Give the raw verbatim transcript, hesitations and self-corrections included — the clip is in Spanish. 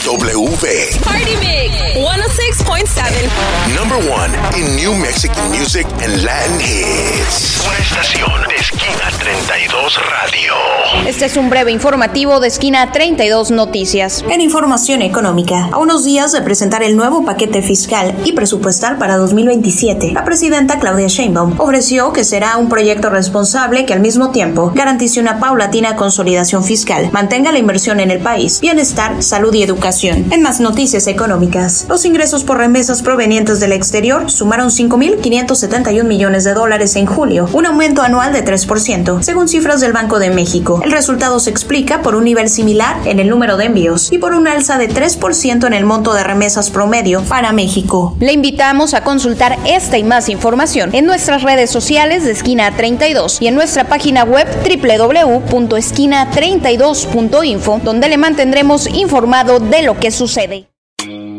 W. Party Mix one oh six point seven. Number one in New Mexican music and Latin hits. Una estación de Esquina treinta y dos Radio. Este es un breve informativo de Esquina treinta y dos Noticias. En información económica, a unos días de presentar el nuevo paquete fiscal y presupuestal para dos mil veintisiete, la presidenta Claudia Sheinbaum ofreció que será un proyecto responsable que al mismo tiempo garantice una paulatina consolidación fiscal, mantenga la inversión en el país, bienestar, salud y educación. En más noticias económicas, los ingresos por remesas provenientes del exterior sumaron cinco mil quinientos setenta y un millones de dólares en julio, un aumento anual de tres por ciento, según cifras del Banco de México. El resultado se explica por un nivel similar en el número de envíos y por un alza de tres por ciento en el monto de remesas promedio para México. Le invitamos a consultar esta y más información en nuestras redes sociales de Esquina treinta y dos y en nuestra página web doble u doble u doble u punto esquina treinta y dos punto info, donde le mantendremos informado de lo que sucede.